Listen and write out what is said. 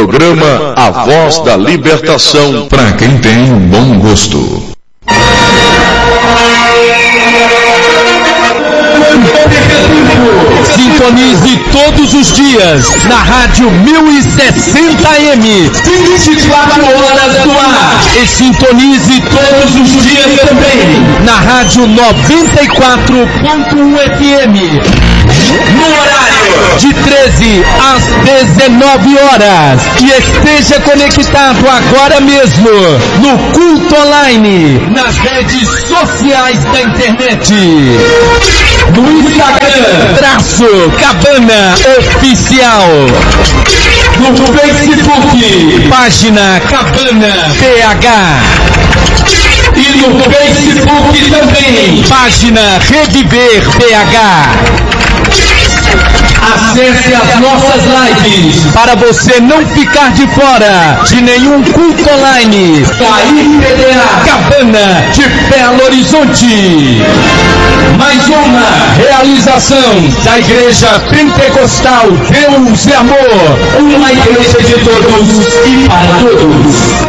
Programa A Voz da Libertação, para quem tem um bom gosto. Sintonize todos os dias na Rádio 1060M, 24 horas no ar. E sintonize todos os dias também na Rádio 94.1 FM, no horário de 13 às 19 horas. E esteja conectado agora mesmo no Culto Online, nas redes sociais da internet. No Instagram, Cabana Oficial. No Facebook, página Cabana PH. E no Facebook também, página Reviver PH. Acesse as nossas lives para você não ficar de fora de nenhum culto online da IPDA Cabana de Belo Horizonte. Mais uma realização da Igreja Pentecostal Deus e Amor, uma igreja de todos e para todos.